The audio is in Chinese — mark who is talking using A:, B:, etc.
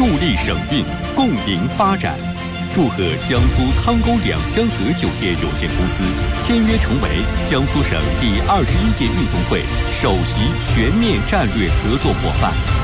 A: 助力省运，共赢发展。祝贺江苏汤沟两香河酒店有限公司签约成为江苏省第21届运动会首席全面战略合作伙伴。